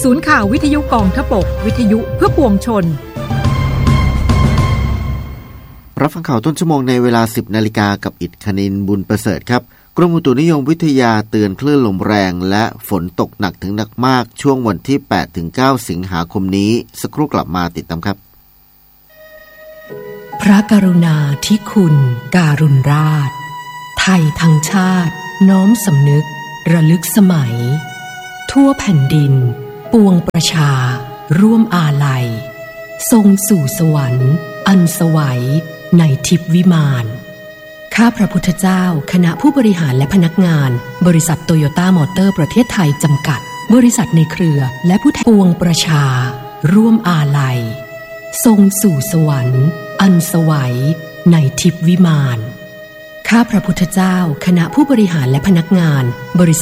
ศูนย์ข่าววิทยุกองทพบกวิทยุเพื่อปวงชนรับฟังข่าวต้นชั่วโมงในเวลา 10 นาฬิกากับอิฐคณินบุญประเสริฐครับกรมอุตุนิยมวิทยาเตือนคลื่นลมแรงและฝนตกหนักถึงหนักมากช่วงวันที่ 8-9 สิงหาคมนี้สักครู่กลับมาติดตามครับพระกรุณาธิคุณการุณราชไทยทั้งชาติน้อมสำนึกระลึกสมัยทั่วแผ่นดินปวงประชาร่วมอาลัยทรงสู่สวรรค์อันสวัยในทิพย์วิมานข้าพระพุทธเจ้าคณะผู้บริหารและพนักงานบริษัทโตโยต้ามอเตอร์ประเทศไทยจำกัดบริษัทในเครือและผู้แทนปวงประชาร่วมอาลัยทรงสู่สวรรค์อันสวัยในทิพย์วิมานข้าพระพุทธเจ้าคณะผู้บริหารและพนักงานบริษัท